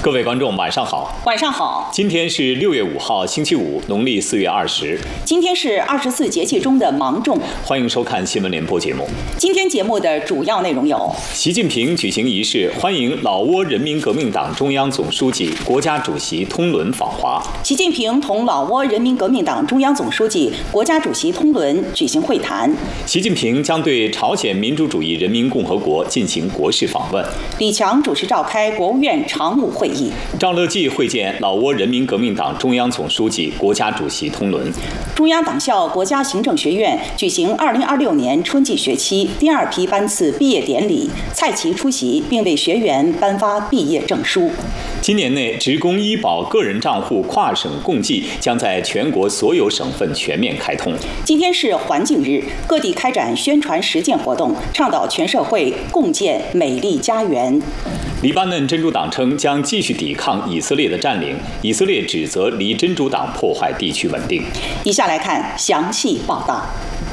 各位观众，晚上好。 晚上好。 今天是6月5号，星期五，农历4月20。 今天是24节气中的芒种。 欢迎收看新闻联播节目。 今天节目的主要内容有： 习近平举行仪式，欢迎老挝人民革命党中央总书记、国家主席通伦访华。 习近平同老挝人民革命党中央总书记、国家主席通伦举行会谈。 习近平将对朝鲜民主主义人民共和国进行国事访问。 李强主持召开国务院常务会议。 赵乐际会见老挝人民革命党中央总书记、国家主席通伦。 中央党校国家行政学院举行2026年春季学期第2批班次毕业典礼，蔡奇出席并为学员颁发毕业证书。 今年内，职工医保个人账户跨省共济将在全国所有省份全面开通。 今天是环境日，各地开展宣传实践活动，倡导全社会共建美丽家园。 黎巴嫩真主党称将继续抵抗以色列的占领，以色列指责黎真主党破坏地区稳定。 以下来看详细报道。